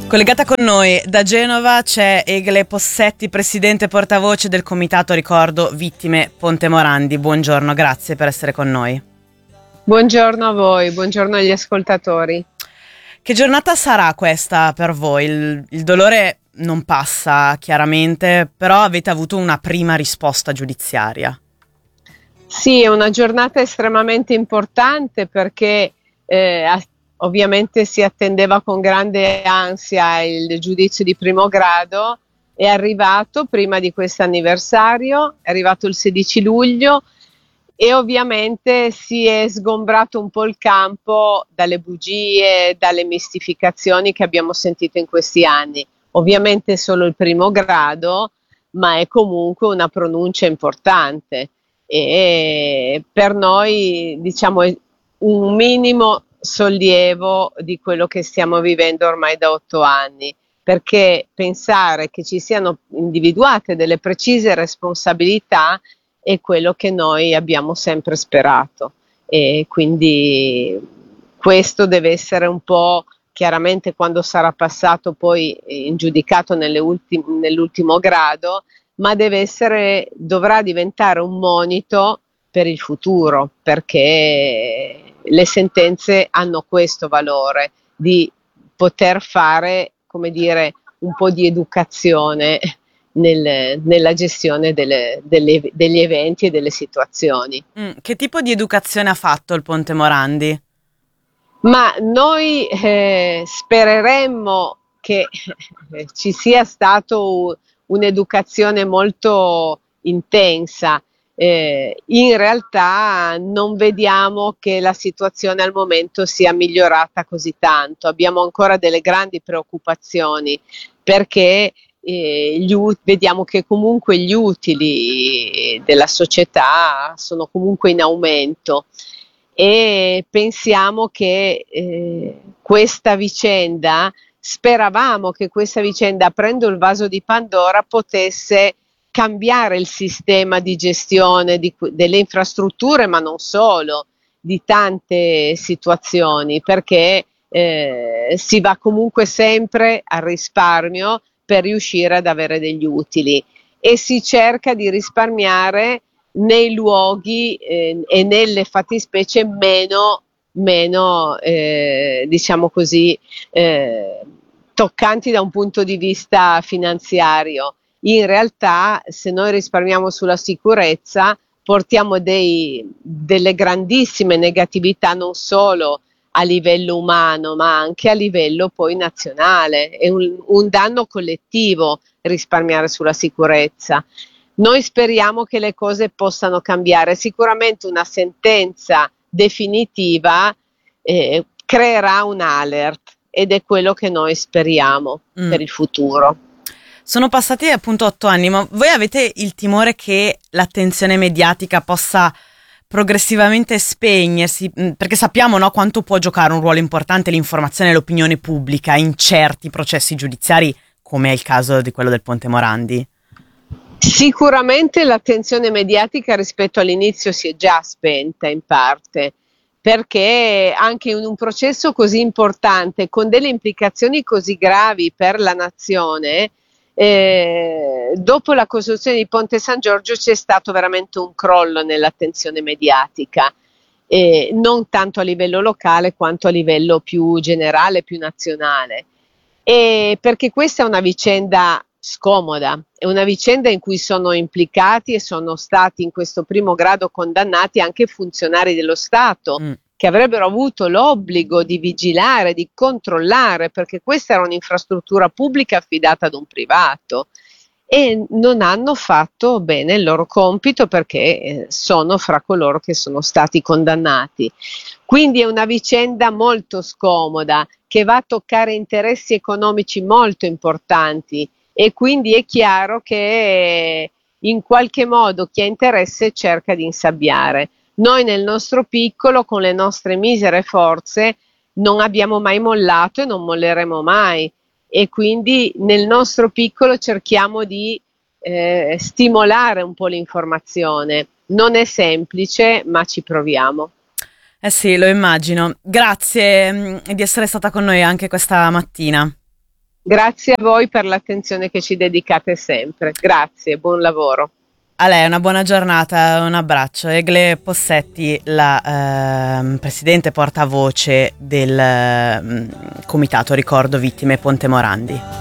Collegata con noi da Genova c'è Egle Possetti, presidente portavoce del Comitato Ricordo Vittime Ponte Morandi. Buongiorno, grazie per essere con noi. Buongiorno a voi, buongiorno agli ascoltatori. Che giornata sarà questa per voi? Il dolore non passa chiaramente, però avete avuto una prima risposta giudiziaria. Sì, è una giornata estremamente importante perché ovviamente si attendeva con grande ansia il giudizio di primo grado. È arrivato prima di questo anniversario, è arrivato il 16 luglio e ovviamente si è sgombrato un po' il campo dalle bugie, dalle mistificazioni che abbiamo sentito in questi anni. Ovviamente è solo il primo grado, ma è comunque una pronuncia importante e per noi, diciamo, è un minimo sollievo di quello che stiamo vivendo ormai da 8 anni, perché pensare che ci siano individuate delle precise responsabilità è quello che noi abbiamo sempre sperato, e quindi questo deve essere un po', chiaramente quando sarà passato poi in giudicato nell'ultimo grado, ma dovrà diventare un monito per il futuro, perché le sentenze hanno questo valore di poter fare, come dire, un po' di educazione nella gestione degli eventi e delle situazioni. Che tipo di educazione ha fatto il Ponte Morandi? Ma noi spereremmo che ci sia stato un'educazione molto intensa. In realtà non vediamo che la situazione al momento sia migliorata così tanto. Abbiamo ancora delle grandi preoccupazioni perché vediamo che comunque gli utili della società sono comunque in aumento e pensiamo che speravamo che questa vicenda, aprendo il vaso di Pandora, potesse cambiare il sistema di gestione delle infrastrutture, ma non solo, di tante situazioni, perché si va comunque sempre al risparmio per riuscire ad avere degli utili e si cerca di risparmiare nei luoghi e nelle fattispecie meno diciamo così, toccanti da un punto di vista finanziario. In realtà, se noi risparmiamo sulla sicurezza, portiamo delle grandissime negatività non solo a livello umano, ma anche a livello poi nazionale. È un danno collettivo risparmiare sulla sicurezza. Noi speriamo che le cose possano cambiare. Sicuramente una sentenza definitiva creerà un alert ed è quello che noi speriamo per il futuro. Sono passati appunto 8 anni, ma voi avete il timore che l'attenzione mediatica possa progressivamente spegnersi? Perché sappiamo, no, quanto può giocare un ruolo importante l'informazione e l'opinione pubblica in certi processi giudiziari, come è il caso di quello del Ponte Morandi. Sicuramente l'attenzione mediatica rispetto all'inizio si è già spenta in parte, perché anche in un processo così importante, con delle implicazioni così gravi per la nazione, dopo la costruzione di Ponte San Giorgio c'è stato veramente un crollo nell'attenzione mediatica, non tanto a livello locale quanto a livello più generale, più nazionale. Perché questa è una vicenda scomoda, è una vicenda in cui sono implicati e sono stati in questo primo grado condannati anche funzionari dello Stato che avrebbero avuto l'obbligo di vigilare, di controllare, perché questa era un'infrastruttura pubblica affidata ad un privato e non hanno fatto bene il loro compito perché sono fra coloro che sono stati condannati. Quindi è una vicenda molto scomoda che va a toccare interessi economici molto importanti e quindi è chiaro che in qualche modo chi ha interesse cerca di insabbiare. Noi nel nostro piccolo, con le nostre misere forze, non abbiamo mai mollato e non molleremo mai e quindi nel nostro piccolo cerchiamo di stimolare un po' l'informazione. Non è semplice, ma ci proviamo. Eh sì, lo immagino. Grazie di essere stata con noi anche questa mattina. Grazie a voi per l'attenzione che ci dedicate sempre. Grazie, buon lavoro. A lei una buona giornata, un abbraccio. Egle Possetti, la presidente portavoce del Comitato Ricordo Vittime Ponte Morandi.